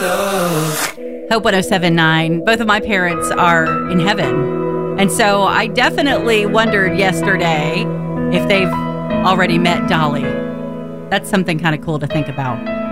Hope 1079. Both of my parents are in heaven. And so I definitely wondered yesterday if they've already met Dolly. That's something kind of cool to think about.